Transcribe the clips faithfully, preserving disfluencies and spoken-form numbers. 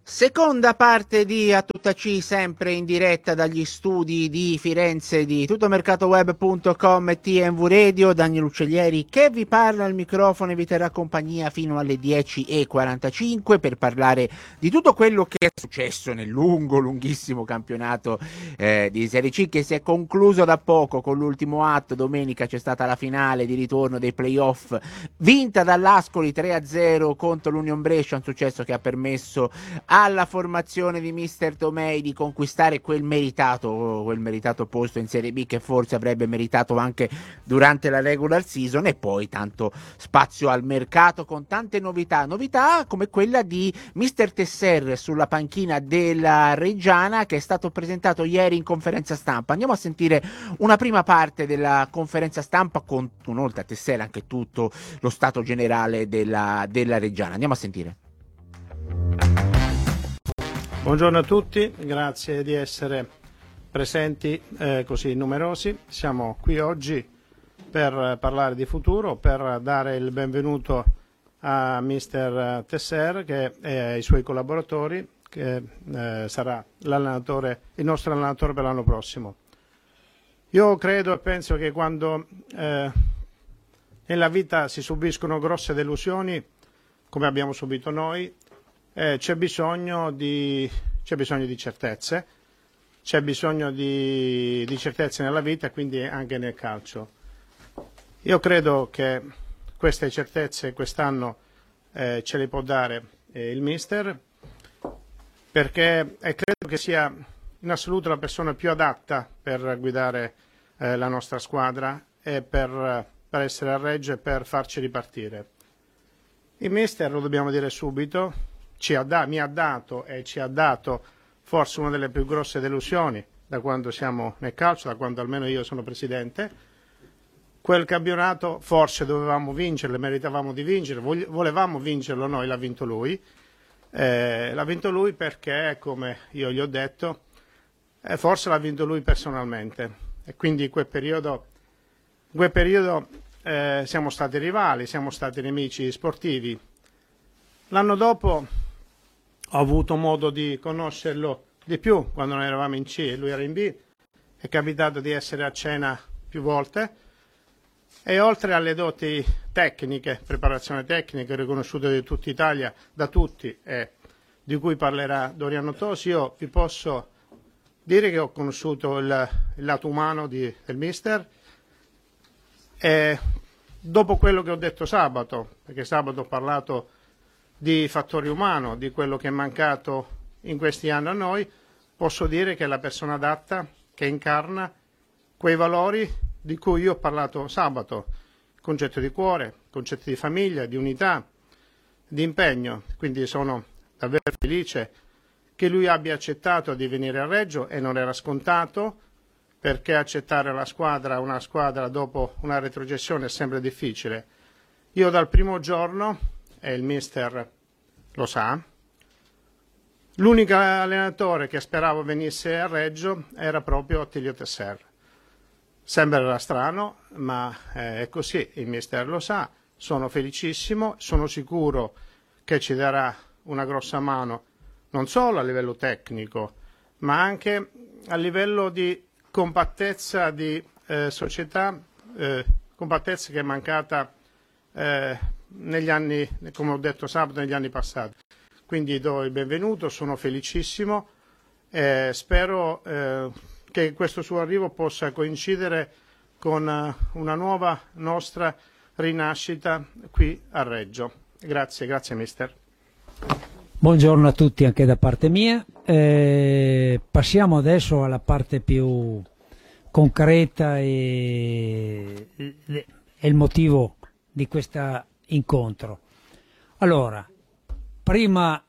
Seconda parte di A Tutta C, sempre in diretta dagli studi di Firenze di tuttomercatoweb punto com e T M V Radio. Daniel Uccellieri che vi parla al microfono e vi terrà compagnia fino alle dieci e quarantacinque per parlare di tutto quello che è successo nel lungo, lunghissimo campionato eh, di Serie C, che si è concluso da poco con l'ultimo atto. Domenica c'è stata la finale di ritorno dei playoff, vinta dall'Ascoli tre a zero contro l'Union Brescia, un successo che ha permesso alla formazione di mister Tomei di conquistare quel meritato quel meritato posto in Serie B, che forse avrebbe meritato anche durante la regular season. E poi tanto spazio al mercato con tante novità novità come quella di mister Tesser sulla panchina della Reggiana, che è stato presentato ieri in conferenza stampa. Andiamo a sentire una prima parte della conferenza stampa con, oltre a Tesser, anche tutto lo stato generale della, della Reggiana. Andiamo a sentire. Buongiorno a tutti, grazie di essere presenti eh, così numerosi. Siamo qui oggi per parlare di futuro, per dare il benvenuto a mister Tesser che e ai suoi collaboratori, che eh, sarà l'allenatore, il nostro allenatore per l'anno prossimo. Io credo e penso che quando eh, nella vita si subiscono grosse delusioni, come abbiamo subito noi, Eh, c'è bisogno di c'è bisogno di certezze, c'è bisogno di, di certezze nella vita, quindi anche nel calcio. Io credo che queste certezze quest'anno eh, ce le può dare eh, il mister, perché eh, credo che sia in assoluto la persona più adatta per guidare eh, la nostra squadra e per, per essere a Reggio e per farci ripartire. Il mister, lo dobbiamo dire subito, Ci ha da, mi ha dato e ci ha dato forse una delle più grosse delusioni da quando siamo nel calcio, da quando almeno io sono presidente. Quel campionato forse dovevamo vincerlo, meritavamo di vincere, volevamo vincerlo noi, l'ha vinto lui. Eh, l'ha vinto lui perché, come io gli ho detto, eh, forse l'ha vinto lui personalmente. E quindi in quel periodo, in quel periodo eh, siamo stati rivali, siamo stati nemici sportivi. L'anno dopo ho avuto modo di conoscerlo di più quando noi eravamo in C e lui era in B. È capitato di essere a cena più volte e oltre alle doti tecniche, preparazione tecnica riconosciuta di tutta Italia, da tutti e di cui parlerà Doriano Tosi, io vi posso dire che ho conosciuto il, il lato umano di, del mister e dopo quello che ho detto sabato, perché sabato ho parlato di fattore umano, di quello che è mancato in questi anni a noi, posso dire che è la persona adatta che incarna quei valori di cui io ho parlato sabato, concetto di cuore, concetto di famiglia, di unità, di impegno. Quindi sono davvero felice che lui abbia accettato di venire a Reggio e non era scontato, perché accettare la squadra, una squadra dopo una retrocessione è sempre difficile. Io dal primo giorno, e il mister lo sa, l'unico allenatore che speravo venisse a Reggio era proprio Attilio Tesser. Sembrerà strano, ma è così, il mister lo sa, sono felicissimo, sono sicuro che ci darà una grossa mano, non solo a livello tecnico, ma anche a livello di compattezza di eh, società, eh, compattezza che è mancata eh, negli anni, come ho detto sabato, negli anni passati. Quindi do il benvenuto, sono felicissimo e spero eh, che questo suo arrivo possa coincidere con uh, una nuova nostra rinascita qui a Reggio. Grazie, grazie mister. Buongiorno a tutti anche da parte mia. Eh, passiamo adesso alla parte più concreta e, e il motivo di questo incontro. Allora, prima,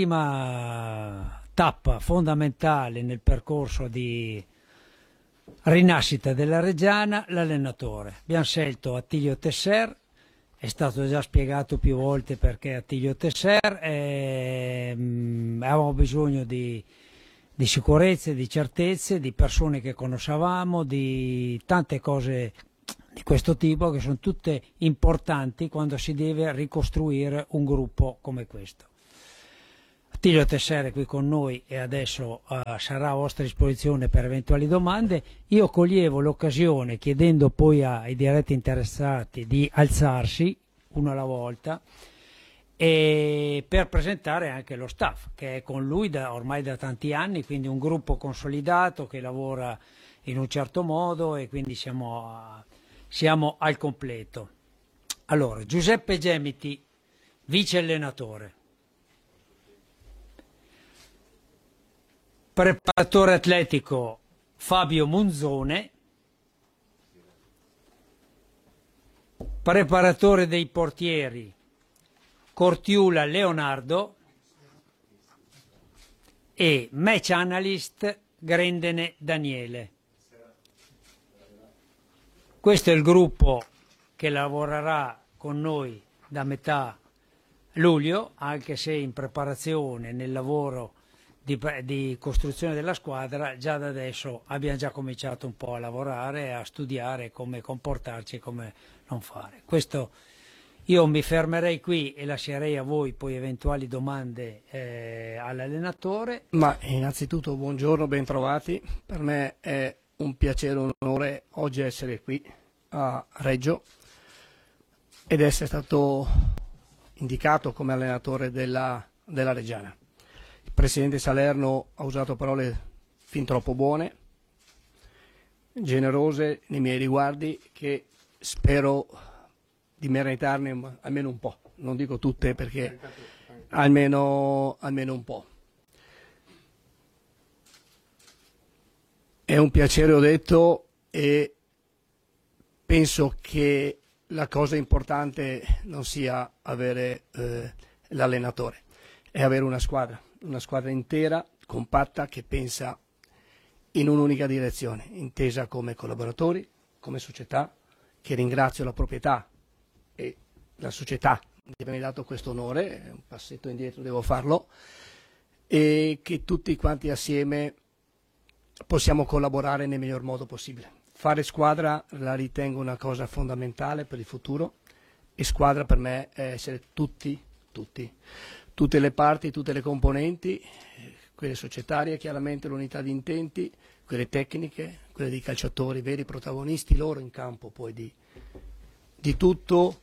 prima tappa fondamentale nel percorso di rinascita della Reggiana, l'allenatore. Abbiamo scelto Attilio Tesser, è stato già spiegato più volte perché Attilio Tesser, e, mh, avevamo bisogno di, di sicurezze, di certezze, di persone che conoscevamo, di tante cose di questo tipo che sono tutte importanti quando si deve ricostruire un gruppo come questo. Attilio Tessere qui con noi e adesso uh, sarà a vostra disposizione per eventuali domande. Io coglievo l'occasione, chiedendo poi ai diretti interessati di alzarsi uno alla volta, e per presentare anche lo staff che è con lui da, ormai da tanti anni, quindi un gruppo consolidato che lavora in un certo modo e quindi siamo, a, siamo al completo. Allora, Giuseppe Gemiti, vice allenatore. Preparatore atletico Fabio Munzone, preparatore dei portieri Cortiula Leonardo e match analyst Grendene Daniele. Questo è il gruppo che lavorerà con noi da metà luglio, anche se in preparazione nel lavoro Di, di costruzione della squadra già da adesso abbiamo già cominciato un po' a lavorare, a studiare come comportarci e come non fare. Questo io mi fermerei qui e lascerei a voi poi eventuali domande eh, all'allenatore. Ma innanzitutto buongiorno, bentrovati. Per me è un piacere e un onore oggi essere qui a Reggio ed essere stato indicato come allenatore della, della Reggiana. Il presidente Salerno ha usato parole fin troppo buone, generose nei miei riguardi, che spero di meritarne almeno un po'. Non dico tutte perché almeno, almeno un po'. È un piacere, ho detto, e penso che la cosa importante non sia avere eh, l'allenatore, è avere una squadra. Una squadra intera, compatta, che pensa in un'unica direzione, intesa come collaboratori, come società, che ringrazio la proprietà e la società di avermi dato questo onore, un passetto indietro devo farlo, e che tutti quanti assieme possiamo collaborare nel miglior modo possibile. Fare squadra la ritengo una cosa fondamentale per il futuro, e squadra per me è essere tutti, tutti. Tutte le parti, tutte le componenti, quelle societarie, chiaramente l'unità di intenti, quelle tecniche, quelle dei calciatori, veri protagonisti loro in campo, poi di, di tutto,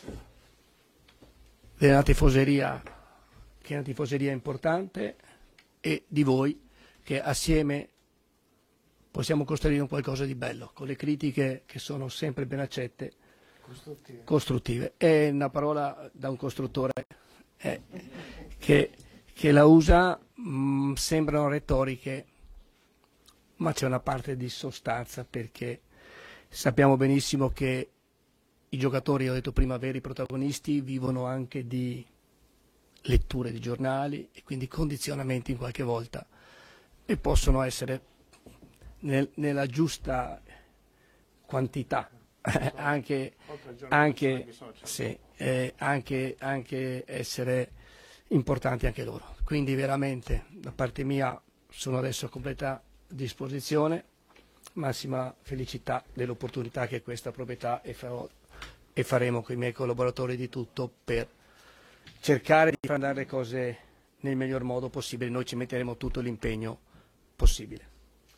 della tifoseria, che è una tifoseria importante, e di voi che assieme possiamo costruire un qualcosa di bello, con le critiche che sono sempre ben accette, costruttive. costruttive. È una parola da un costruttore Eh, che, che la usa, mh, sembrano retoriche, ma c'è una parte di sostanza, perché sappiamo benissimo che i giocatori, ho detto prima, veri protagonisti, vivono anche di letture di giornali e quindi condizionamenti in qualche volta, e possono essere nel, nella giusta quantità anche, anche, sì, eh, anche, anche essere importanti anche loro. Quindi veramente da parte mia sono adesso a completa disposizione, massima felicità dell'opportunità che questa proprietà, e, farò, e faremo con i miei collaboratori di tutto per cercare di far andare le cose nel miglior modo possibile. Noi ci metteremo tutto l'impegno possibile.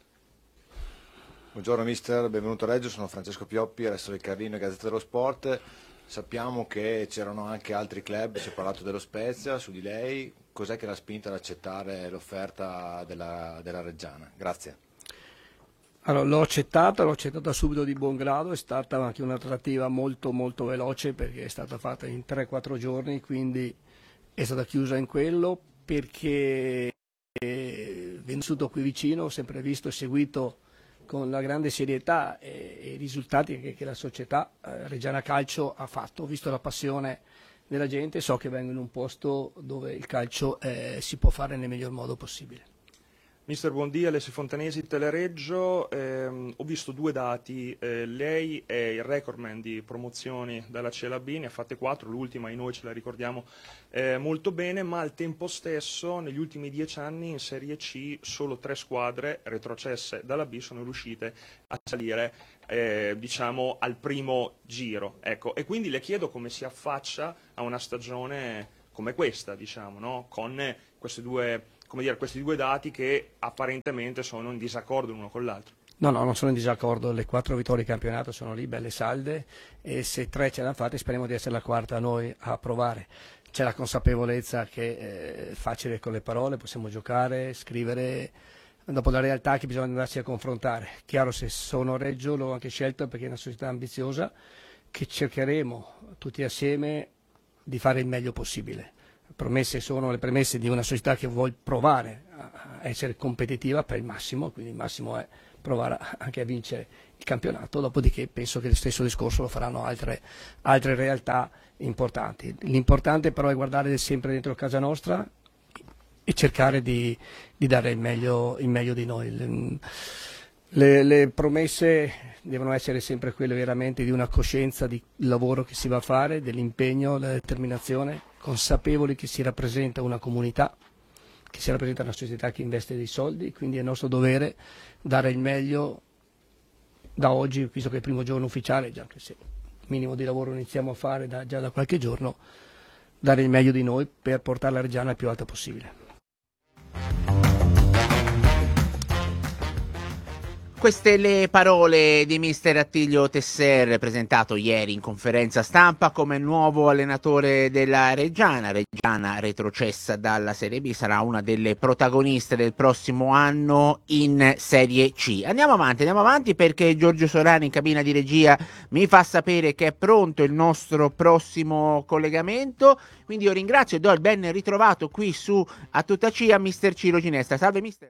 Buongiorno mister, benvenuto a Reggio, sono Francesco Pioppi, resto del Carlino e Gazzetta dello Sport. Sappiamo che c'erano anche altri club, si è parlato dello Spezia, su di lei. Cos'è che l'ha spinta ad accettare l'offerta della, della Reggiana? Grazie. Allora, l'ho accettata, l'ho accettata subito di buon grado, è stata anche una trattativa molto molto veloce perché è stata fatta in tre quattro giorni, quindi è stata chiusa in quello, perché eh, vissuto qui vicino, ho sempre visto e seguito con la grande serietà e, e i risultati che, che la società eh, Reggiana Calcio ha fatto. Ho visto la passione della gente, so che vengo in un posto dove il calcio eh, si può fare nel miglior modo possibile. Mister buondì, Alessio Fontanesi, Telereggio. Eh, ho visto due dati, eh, lei è il recordman di promozioni dalla C L B, ne ha fatte quattro, l'ultima noi ce la ricordiamo eh, molto bene, ma al tempo stesso negli ultimi dieci anni in Serie C solo tre squadre retrocesse dalla B sono riuscite a salire eh, diciamo al primo giro. Ecco. E quindi le chiedo come si affaccia a una stagione come questa, diciamo, no? Con questi due, come dire, questi due dati che apparentemente sono in disaccordo l'uno con l'altro. No, no, non sono in disaccordo, le quattro vittorie di campionato sono lì, belle salde, e se tre ce l'hanno fatte speriamo di essere la quarta noi a provare. C'è la consapevolezza che è facile con le parole, possiamo giocare, scrivere, dopo la realtà che bisogna andarsi a confrontare. Chiaro, se sono Reggio l'ho anche scelto perché è una società ambiziosa che cercheremo tutti assieme di fare il meglio possibile. Promesse sono le premesse di una società che vuole provare a essere competitiva per il massimo, quindi il massimo è provare anche a vincere il campionato, dopodiché penso che lo stesso discorso lo faranno altre, altre realtà importanti. L'importante però è guardare sempre dentro casa nostra e cercare di, di dare il meglio, il meglio di noi. Le, le promesse devono essere sempre quelle veramente di una coscienza del lavoro che si va a fare, dell'impegno, della determinazione, consapevoli che si rappresenta una comunità, che si rappresenta una società che investe dei soldi, quindi è nostro dovere dare il meglio da oggi, visto che è il primo giorno ufficiale, già che se minimo di lavoro iniziamo a fare da, già da qualche giorno, dare il meglio di noi per portare la Reggiana il più alta possibile. Queste le parole di mister Attilio Tesser, presentato ieri in conferenza stampa come nuovo allenatore della Reggiana. Reggiana, retrocessa dalla Serie B, sarà una delle protagoniste del prossimo anno in Serie C. Andiamo avanti, andiamo avanti perché Giorgio Solani in cabina di regia mi fa sapere che è pronto il nostro prossimo collegamento. Quindi io ringrazio e do il ben ritrovato qui su A Tutta C a mister Ciro Ginestra. Salve mister.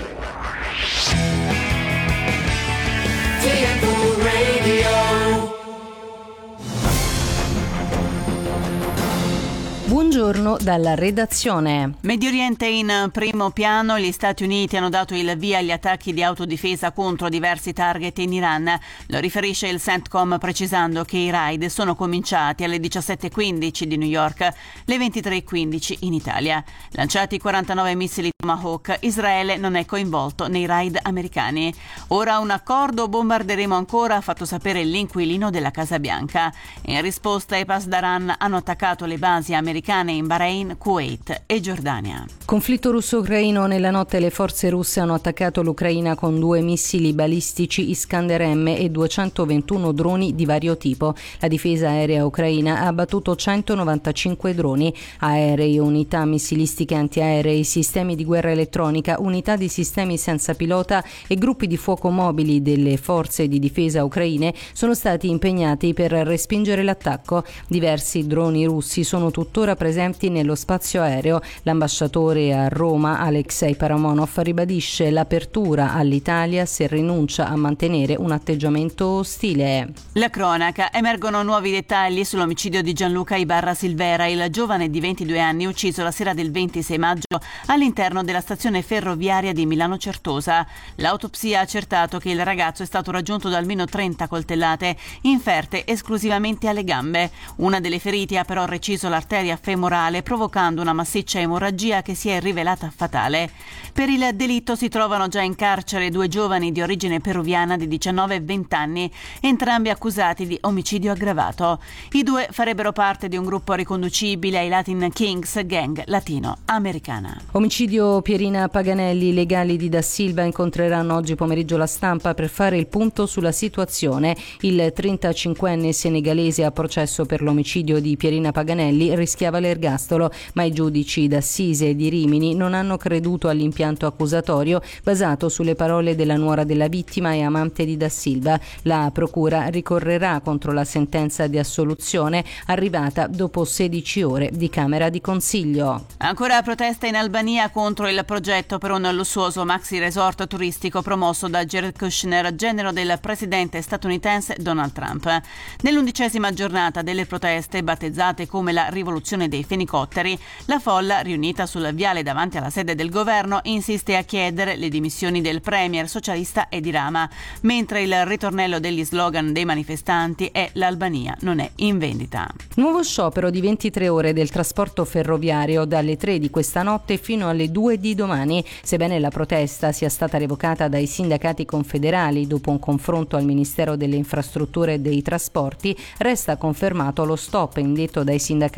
Buongiorno dalla redazione. Medio Oriente in primo piano, gli Stati Uniti hanno dato il via agli attacchi di autodifesa contro diversi target in Iran. Lo riferisce il CENTCOM precisando che i raid sono cominciati alle diciassette e quindici di New York, le ventitré e quindici in Italia. Lanciati quarantanove missili Tomahawk, Israele non è coinvolto nei raid americani. Ora un accordo, bombarderemo ancora, ha fatto sapere l'inquilino della Casa Bianca. In risposta i Pasdaran hanno attaccato le basi americane in Bahrain, Kuwait e Giordania. Conflitto russo-ucraino. Nella notte le forze russe hanno attaccato l'Ucraina con due missili balistici Iskander M e duecentoventuno droni di vario tipo. La difesa aerea ucraina ha abbattuto centonovantacinque droni aerei, unità missilistiche antiaerei, sistemi di guerra elettronica, unità di sistemi senza pilota e gruppi di fuoco mobili delle forze di difesa ucraine sono stati impegnati per respingere l'attacco. Diversi droni russi sono tuttora presenti nello spazio aereo. L'ambasciatore a Roma, Alexei Paramonov, ribadisce l'apertura all'Italia se rinuncia a mantenere un atteggiamento ostile. La cronaca. Emergono nuovi dettagli sull'omicidio di Gianluca Ibarra Silvera, il giovane di ventidue anni ucciso la sera del ventisei maggio all'interno della stazione ferroviaria di Milano Certosa. L'autopsia ha accertato che il ragazzo è stato raggiunto da almeno trenta coltellate, inferte esclusivamente alle gambe. Una delle ferite ha però reciso l'arteria femorale, provocando una massiccia emorragia che si è rivelata fatale. Per il delitto si trovano già in carcere due giovani di origine peruviana di diciannove e venti anni, entrambi accusati di omicidio aggravato. I due farebbero parte di un gruppo riconducibile ai Latin Kings, gang latino-americana. Omicidio Pierina Paganelli. I legali di Da Silva incontreranno oggi pomeriggio la stampa per fare il punto sulla situazione. Il trentacinquenne senegalese a processo per l'omicidio di Pierina Paganelli rischiava l'ergastolo, ma i giudici d'Assise di Rimini non hanno creduto all'impianto accusatorio basato sulle parole della nuora della vittima e amante di Da Silva. La procura ricorrerà contro la sentenza di assoluzione arrivata dopo sedici ore di Camera di Consiglio. Ancora protesta in Albania contro il progetto per un lussuoso maxi resort turistico promosso da Jared Kushner, genero del presidente statunitense Donald Trump. Nell'undicesima giornata delle proteste, battezzate come la rivoluzione dei fenicotteri, la folla, riunita sul viale davanti alla sede del governo, insiste a chiedere le dimissioni del premier socialista Edi Rama, mentre il ritornello degli slogan dei manifestanti è «L'Albania non è in vendita». Nuovo sciopero di ventitré ore del trasporto ferroviario dalle tre di questa notte fino alle due di domani. Sebbene la protesta sia stata revocata dai sindacati confederali dopo un confronto al Ministero delle Infrastrutture e dei Trasporti, resta confermato lo stop indetto dai sindacati di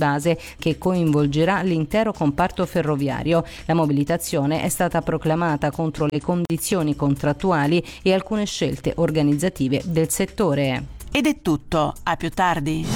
base che coinvolgerà l'intero comparto ferroviario. La mobilitazione è stata proclamata contro le condizioni contrattuali e alcune scelte organizzative del settore. Ed è tutto, a più tardi.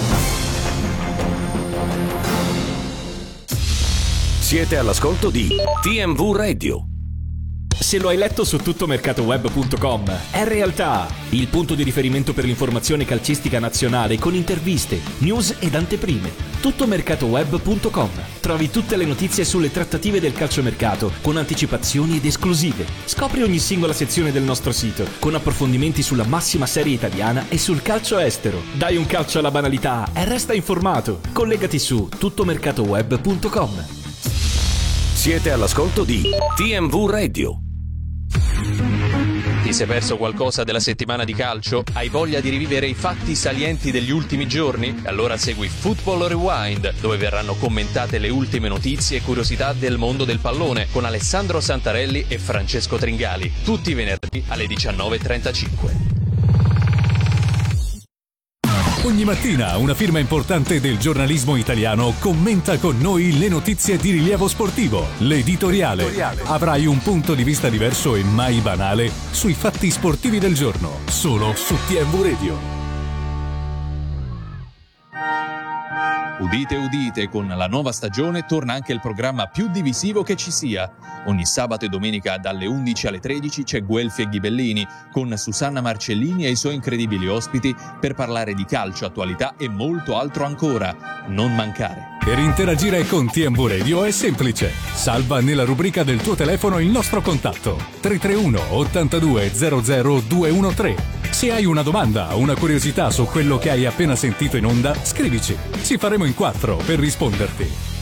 Siete all'ascolto di T M V Radio. Se lo hai letto su tuttomercatoweb punto com, è realtà, il punto di riferimento per l'informazione calcistica nazionale con interviste, news ed anteprime. tuttomercatoweb punto com. Trovi tutte le notizie sulle trattative del calciomercato con anticipazioni ed esclusive. Scopri ogni singola sezione del nostro sito con approfondimenti sulla massima serie italiana e sul calcio estero. Dai un calcio alla banalità e resta informato. Collegati su tuttomercatoweb punto com. Siete all'ascolto di T M V Radio. Ti sei perso qualcosa della settimana di calcio? Hai voglia di rivivere i fatti salienti degli ultimi giorni? Allora segui Football Rewind, dove verranno commentate le ultime notizie e curiosità del mondo del pallone con Alessandro Santarelli e Francesco Tringali, tutti i venerdì alle diciannove e trentacinque. Ogni mattina una firma importante del giornalismo italiano commenta con noi le notizie di rilievo sportivo. L'editoriale. Avrai un punto di vista diverso e mai banale sui fatti sportivi del giorno, solo su T M V Radio. Udite udite, con la nuova stagione torna anche il programma più divisivo che ci sia. Ogni sabato e domenica dalle undici alle tredici c'è Guelfi e Ghibellini con Susanna Marcellini e i suoi incredibili ospiti per parlare di calcio, attualità e molto altro ancora. Non mancare. Per interagire con T M V Radio è semplice. Salva nella rubrica del tuo telefono il nostro contatto tre tre uno ottantadue zero zero due uno tre. Se hai una domanda o una curiosità su quello che hai appena sentito in onda, scrivici. Ci faremo in quattro per risponderti.